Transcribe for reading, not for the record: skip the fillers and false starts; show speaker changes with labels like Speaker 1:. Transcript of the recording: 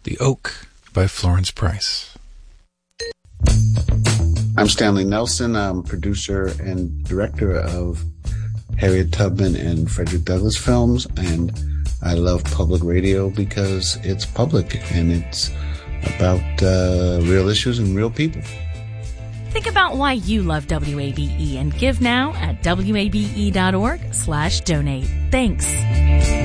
Speaker 1: The Oak by Florence Price.
Speaker 2: I'm Stanley Nelson. I'm producer and director of Harriet Tubman and Frederick Douglass films, and I love public radio because it's public and it's about real issues and real people.
Speaker 3: Think about why you love WABE and give now at wabe.org/donate. Thanks.